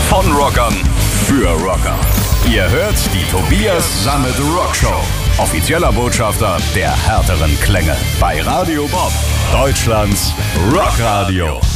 Von Rockern für Rocker. Ihr hört die Tobias Sammet Rock Show. Offizieller Botschafter der härteren Klänge. Bei Radio Bob, Deutschlands Rockradio.